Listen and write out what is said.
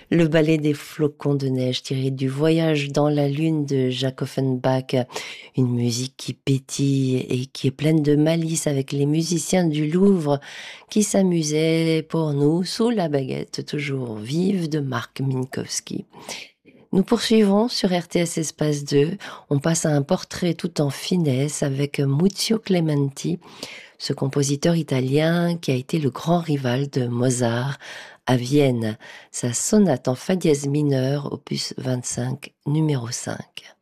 Le ballet des flocons de neige tiré du Voyage dans la lune de Jacques Offenbach, une musique qui pétille et qui est pleine de malice avec les musiciens du Louvre qui s'amusaient pour nous sous la baguette toujours vive de Marc Minkowski. Nous poursuivons sur RTS Espace 2. On passe à un portrait tout en finesse avec Muzio Clementi, ce compositeur italien qui a été le grand rival de Mozart à Vienne. Sa sonate en fa dièse mineur, opus 25, numéro 5.